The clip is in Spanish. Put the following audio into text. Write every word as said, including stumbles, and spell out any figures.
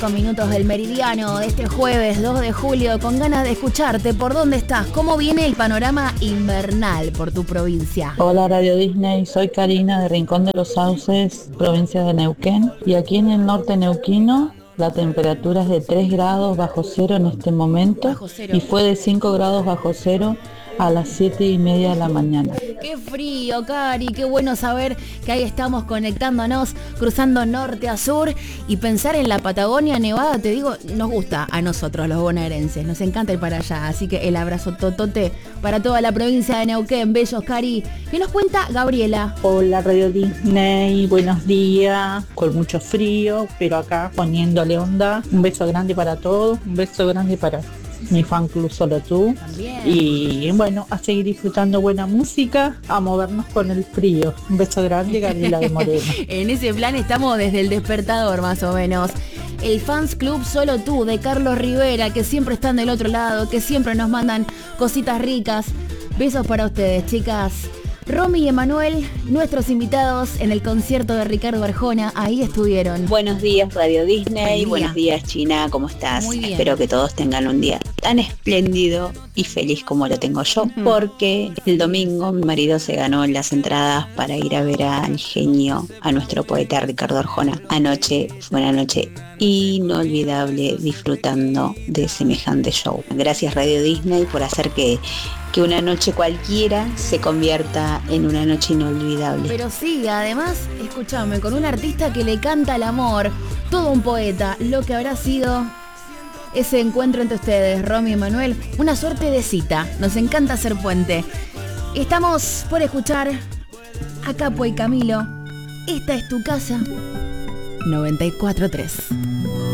Con minutos del meridiano de este jueves dos de julio, con ganas de escucharte. ¿Por dónde estás? ¿Cómo viene el panorama invernal por tu provincia? Hola Radio Disney, soy Karina de Rincón de los Sauces, provincia de Neuquén. Y aquí en el norte neuquino la temperatura es de tres grados bajo cero en este momento. Bajo cero. Y fue de cinco grados bajo cero a las siete y media de la mañana. Qué frío, Cari, qué bueno saber que ahí estamos conectándonos, cruzando norte a sur, y pensar en la Patagonia Nevada, te digo, nos gusta a nosotros los bonaerenses, nos encanta ir para allá, así que el abrazo totote para toda la provincia de Neuquén. Bellos, Cari. ¿Qué nos cuenta Gabriela? Hola Radio Disney, buenos días, con mucho frío, pero acá poniéndole onda. Un beso grande para todos, un beso grande para mi fan club Solo Tú. También. Y bueno, a seguir disfrutando buena música, a movernos con el frío. Un beso grande, Gabriela de Moreno. En ese plan estamos desde el despertador, más o menos. El Fans Club Solo Tú de Carlos Rivera, que siempre están del otro lado, que siempre nos mandan cositas ricas. Besos para ustedes, chicas. Romy y Emanuel, nuestros invitados en el concierto de Ricardo Arjona, ahí estuvieron. Buenos días Radio Disney, Buen día. Buenos días China, ¿cómo estás? Muy bien. Espero que todos tengan un día tan espléndido y feliz como lo tengo yo, Ujú. porque el domingo mi marido se ganó las entradas para ir a ver al genio, a nuestro poeta Ricardo Arjona. Anoche fue una noche inolvidable disfrutando de semejante show. Gracias Radio Disney por hacer que que una noche cualquiera se convierta en una noche inolvidable. Pero sí, además, escúchame, con un artista que le canta al amor, todo un poeta, lo que habrá sido ese encuentro entre ustedes, Romy y Manuel, una suerte de cita. Nos encanta hacer puente. Estamos por escuchar a Capo y Camilo. Esta es tu casa. noventa y cuatro punto tres.